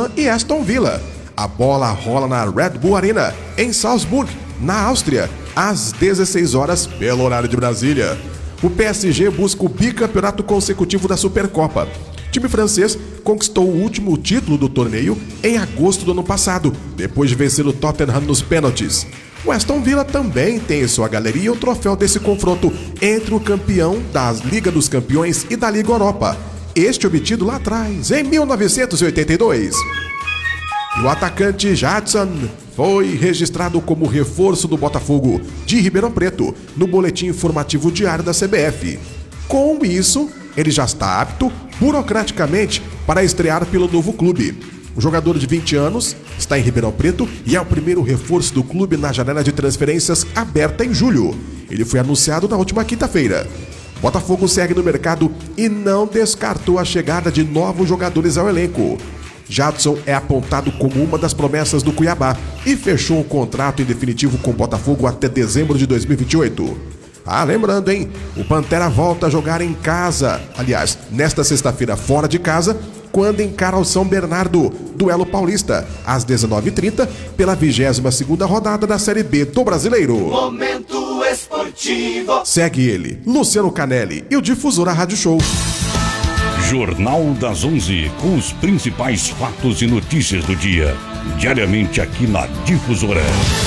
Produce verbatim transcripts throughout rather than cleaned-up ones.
Milan e Aston Villa. A bola rola na Red Bull Arena, em Salzburg, na Áustria, às dezesseis horas, pelo horário de Brasília. O P S G busca o bicampeonato consecutivo da Supercopa. O time francês conquistou o último título do torneio em agosto do ano passado, depois de vencer o Tottenham nos pênaltis. O Aston Villa também tem em sua galeria o troféu desse confronto entre o campeão da Liga dos Campeões e da Liga Europa, este obtido lá atrás, em mil novecentos e oitenta e dois. E o atacante Jadson foi registrado como reforço do Botafogo de Ribeirão Preto no boletim informativo diário da C B F. Com isso, ele já está apto burocraticamente para estrear pelo novo clube. O jogador de vinte anos está em Ribeirão Preto e é o primeiro reforço do clube na janela de transferências aberta em julho. Ele foi anunciado na última quinta-feira. Botafogo segue no mercado e não descartou a chegada de novos jogadores ao elenco. Jadson é apontado como uma das promessas do Cuiabá e fechou um contrato em definitivo com o Botafogo até dezembro de dois mil e vinte e oito. Ah, lembrando, hein? O Pantera volta a jogar em casa. Aliás, nesta sexta-feira fora de casa, quando encara o São Bernardo, duelo paulista, às dezenove e trinta, pela vigésima segunda rodada da Série B do Brasileiro. Momento Esportivo. Segue ele, Luciano Canelli e o difusor a Rádio Show. Jornal das onze, com os principais fatos e notícias do dia, diariamente aqui na Difusora.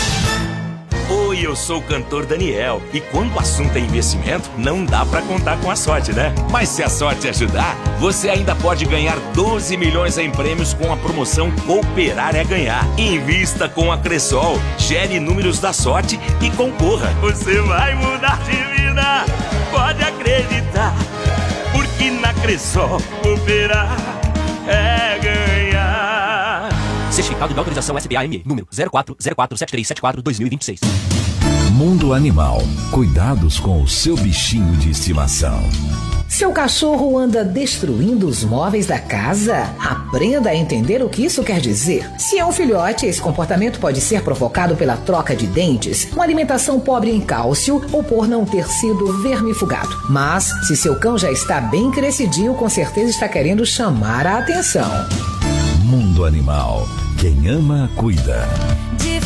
Oi, eu sou o cantor Daniel e quando o assunto é investimento, não dá pra contar com a sorte, né? Mas se a sorte ajudar, você ainda pode ganhar doze milhões em prêmios com a promoção Cooperar é Ganhar. Invista com a Cressol, gere números da sorte e concorra. Você vai mudar de vida, pode acreditar, porque na Cressol Cooperar é ganhar. Certificado de autorização S B A M, número zero quatro zero quatro sete três sete quatro barra dois mil e vinte e seis. Mundo Animal. Cuidados com o seu bichinho de estimação. Seu cachorro anda destruindo os móveis da casa? Aprenda a entender o que isso quer dizer. Se é um filhote, esse comportamento pode ser provocado pela troca de dentes, uma alimentação pobre em cálcio ou por não ter sido vermifugado. Mas, se seu cão já está bem crescidinho, com certeza está querendo chamar a atenção. Mundo Animal. Quem ama, cuida. De